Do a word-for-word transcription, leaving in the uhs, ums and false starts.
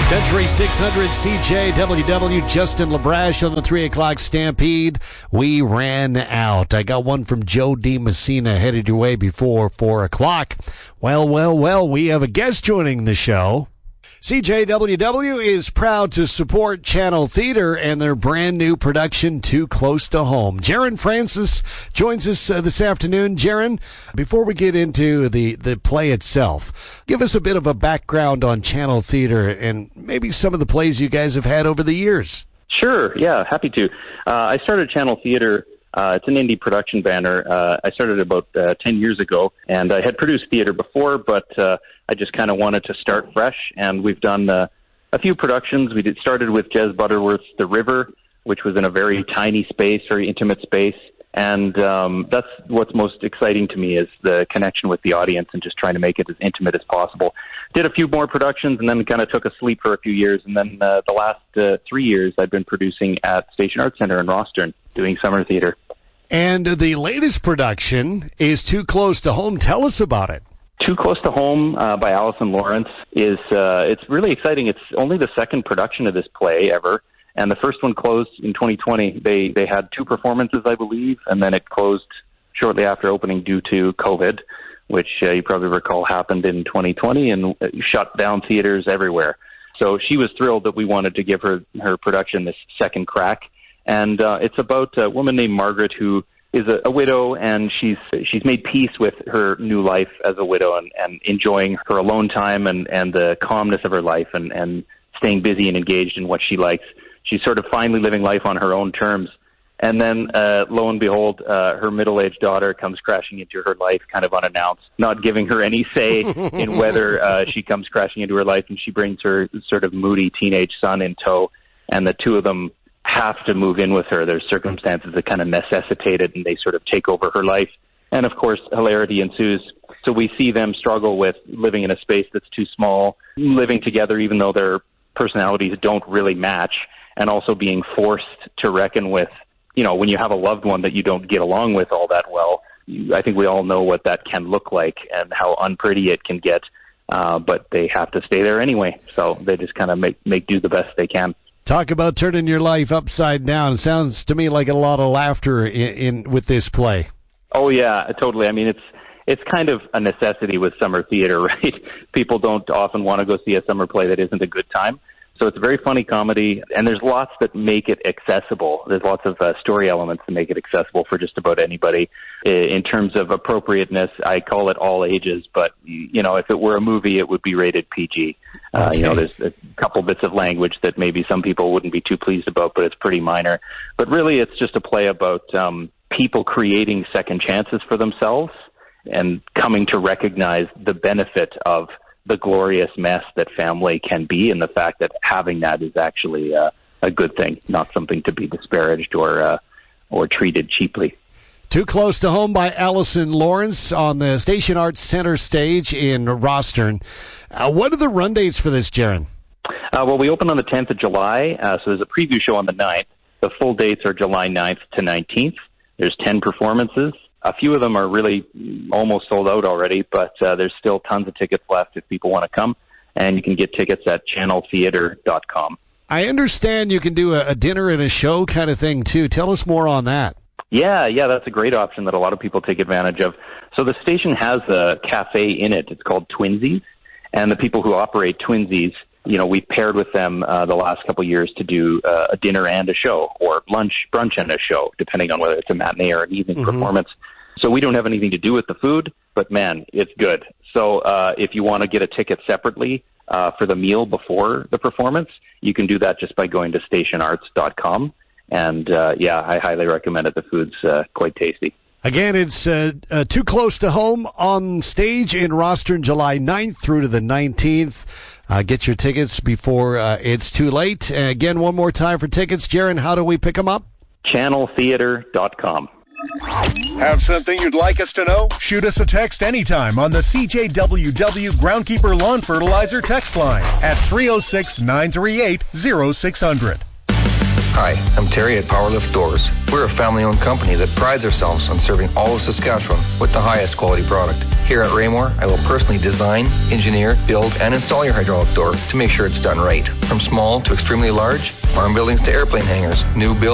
Country six hundred C J W W, Justin LaBrash on the three o'clock Stampede. We ran out. I got one from Joe D. Messina headed your way before four o'clock. Well, well, well, we have a guest joining the show. C J W W is proud to support Channel Theater and their brand new production, Too Close to Home. Jaron Francis joins us uh, this afternoon. Jaron, before we get into the, the play itself, give us a bit of a background on Channel Theater and maybe some of the plays you guys have had over the years. Sure, yeah, happy to. Uh, I started Channel Theater. Uh, it's an indie production banner. Uh, I started about uh, ten years ago, and I had produced theater before, but uh, I just kind of wanted to start fresh, and we've done uh, a few productions. We did, started with Jez Butterworth's The River, which was in a very tiny space, very intimate space, and um, that's what's most exciting to me is the connection with the audience and just trying to make it as intimate as possible. Did a few more productions and then kind of took a sleep for a few years, and then uh, the last uh, three years I've been producing at Station Arts Center in Rostern, doing summer theater. And the latest production is Too Close to Home. Tell us about it. Too Close to Home uh, by Allison Lawrence is uh, it's really exciting. It's only the second production of this play ever, and the first one closed in twenty twenty. They they had two performances, I believe, and then it closed shortly after opening due to COVID, which uh, you probably recall happened in twenty twenty and shut down theaters everywhere. So she was thrilled that we wanted to give her her production this second crack. And uh, it's about a woman named Margaret who is a, a widow, and she's she's made peace with her new life as a widow and, and enjoying her alone time and, and the calmness of her life and, and staying busy and engaged in what she likes. She's sort of finally living life on her own terms. And then, uh, lo and behold, uh, her middle-aged daughter comes crashing into her life kind of unannounced, not giving her any say in whether uh, she comes crashing into her life, and she brings her sort of moody teenage son in tow, and the two of them have to move in with her. There's circumstances that kind of necessitate it, and they sort of take over her life. And, of course, hilarity ensues. So we see them struggle with living in a space that's too small, living together even though their personalities don't really match, and also being forced to reckon with, you know, when you have a loved one that you don't get along with all that well. I think we all know what that can look like and how unpretty it can get, uh, but they have to stay there anyway. So they just kind of make, make do the best they can. Talk about turning your life upside down. It sounds to me like a lot of laughter in, in with this play. Oh, yeah, totally. I mean, it's it's kind of a necessity with summer theater, right? People don't often want to go see a summer play that isn't a good time. So it's a very funny comedy, and there's lots that make it accessible. There's lots of uh, story elements that make it accessible for just about anybody. In terms of appropriateness, I call it all ages, but, you know, if it were a movie, it would be rated P G. Uh, okay. You know, there's a couple bits of language that maybe some people wouldn't be too pleased about, but it's pretty minor. But really, it's just a play about um, people creating second chances for themselves and coming to recognize the benefit of the glorious mess that family can be, and the fact that having that is actually uh, a good thing, not something to be disparaged or uh, or treated cheaply. Too Close to Home by Allison Lawrence on the Station Arts Center stage in Rostern. Uh, what are the run dates for this, Jaron? Uh, well, we open on the tenth of July, uh, so there's a preview show on the ninth. The full dates are July ninth to nineteenth. There's ten performances. A few of them are really almost sold out already, but uh, there's still tons of tickets left if people want to come, and you can get tickets at channel theater dot com. I understand you can do a, a dinner and a show kind of thing, too. Tell us more on that. Yeah, yeah, that's a great option that a lot of people take advantage of. So the station has a cafe in it. It's called Twinsies, and the people who operate Twinsies, you know, we've paired with them uh, the last couple of years to do uh, a dinner and a show, or lunch, brunch and a show, depending on whether it's a matinee or an evening mm-hmm. performance. So we don't have anything to do with the food, but man, it's good. So uh, if you want to get a ticket separately uh, for the meal before the performance, you can do that just by going to station arts dot com. And uh, yeah, I highly recommend it. The food's uh, quite tasty. Again, it's uh, uh, Too Close to Home on stage in Rostern, July ninth through to the nineteenth. Uh, get your tickets before uh, it's too late. Uh, again, one more time for tickets. Jaron, how do we pick them up? channel theater dot com. Have something you'd like us to know? Shoot us a text anytime on the C J W W Groundkeeper Lawn Fertilizer text line at three oh six, nine three eight, oh six hundred. Hi, I'm Terry at Powerlift Doors. We're a family-owned company that prides ourselves on serving all of Saskatchewan with the highest quality product. Here at Raymore, I will personally design, engineer, build, and install your hydraulic door to make sure it's done right. From small to extremely large, farm buildings to airplane hangars, new builds